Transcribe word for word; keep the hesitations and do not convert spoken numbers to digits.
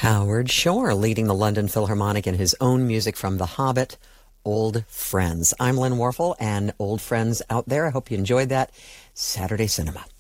Howard Shore leading the London Philharmonic in his own music from The Hobbit, Old Friends. I'm Lynn Warfel, and old friends out there, I hope you enjoyed that Saturday Cinema.